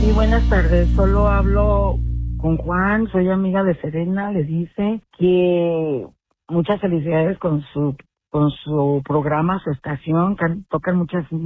Sí, buenas tardes. Solo hablo con Juan, soy amiga de Serena. Le dice que muchas felicidades con su programa, su estación. Tocan muchas